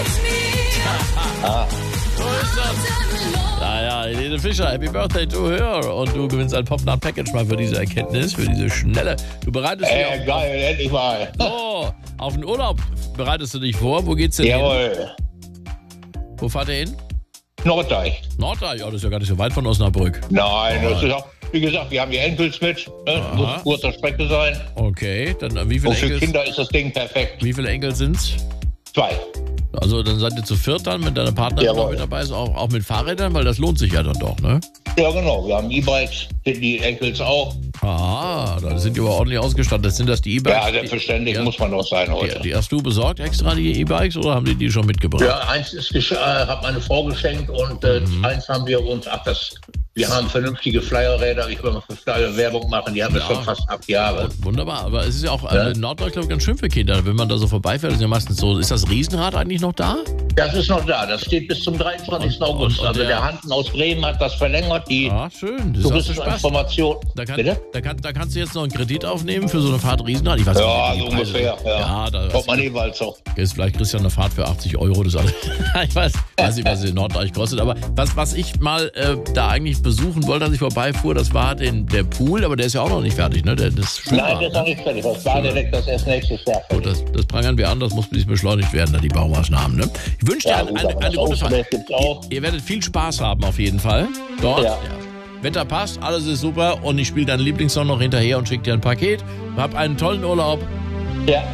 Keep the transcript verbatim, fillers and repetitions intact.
Ah. So ist das. Naja, Helene Fischer, Happy Birthday to her. Und du gewinnst ein Popnut Package mal für diese Erkenntnis, für diese schnelle. Du bereitest dich Äh, auf, geil, endlich mal. oh, auf den Urlaub bereitest du dich vor. Wo geht's denn hin? Jawohl. Wo fahrt ihr hin? Norddeich. Norddeich, ja, das ist ja gar nicht so weit von Osnabrück. Nein, Oh. das ist auch, wie gesagt, wir haben die Enkels mit. Ne? Aha. Muss kurzer Strecke sein. Okay, dann äh, wie viele Und für Enkel? Kinder ist das Ding perfekt. Wie viele Enkel sind's? Zwei. Also dann seid ihr zu viert dann, mit deiner Partnerin Jawohl. noch mit dabei ist, auch, auch mit Fahrrädern, weil das lohnt sich ja dann doch, ne? Ja, genau. Wir haben E-Bikes, die Enkels auch. Ah, da sind die aber ordentlich ausgestattet. Sind das die E-Bikes? Ja, selbstverständlich die, muss man doch sein die, heute. die hast du besorgt extra, die E-Bikes, oder haben die die schon mitgebracht? Ja, eins ist gesch- äh, hat meine Frau geschenkt und äh, Mhm. eins haben wir uns, ach das, wir haben vernünftige Flyerräder, ich will mal für Flyer Werbung machen, die haben wir Ja. schon fast acht Jahre. Wunderbar, aber es ist ja auch Ja. äh, in Norddeutschland ganz schön für Kinder, wenn man da so vorbeifährt, das ist ja meistens so, ist das Riesenrad eigentlich noch da? Das ist noch da, das steht bis zum dreiundzwanzigsten Und- August. und- und also der- der Hansen aus Bremen hat das verlängert, die Ja, schön, das ist touristische Spaß. Information. Da, kann, Bitte? da, kann, da kannst du jetzt noch einen Kredit aufnehmen für so eine Fahrt Riesenrad. Ich weiß Ja, nicht, wie so die Preise ungefähr. sind. Ja, Ja, da kommt man jeweils auch. ist vielleicht kriegst du ja eine Fahrt für achtzig Euro. Das alles. Ich weiß, weiß nicht, was es in Norddeich kostet. Aber was, was ich mal äh, da eigentlich besuchen wollte, als ich vorbeifuhr, das war den, der Pool, aber der ist ja auch noch nicht fertig, ne? Der, das Schwimmbad, Nein, das ist noch ne? nicht fertig. Das Badedeck, das erst nächstes Jahr. Gut, das, das prangern wir an, das muss bisschen beschleunigt werden, da die Baumaßnahmen. Ne? Ich wünsche dir Ja, eine, gut, eine, aber eine das gute Fahrt. Außenwelt gibt's auch. Ihr, ihr werdet viel Spaß haben auf jeden Fall. Dort. Ja. Wetter passt, alles ist super und ich spiele deinen Lieblingssong noch hinterher und schicke dir ein Paket. Hab einen tollen Urlaub. Ja.